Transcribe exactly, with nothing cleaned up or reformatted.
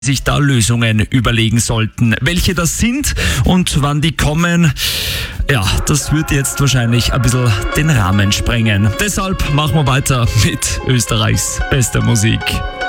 sich da Lösungen überlegen sollten. Welche das sind und wann die kommen, ja, das wird jetzt wahrscheinlich ein bisschen den Rahmen sprengen. Deshalb machen wir weiter mit Österreichs bester Musik.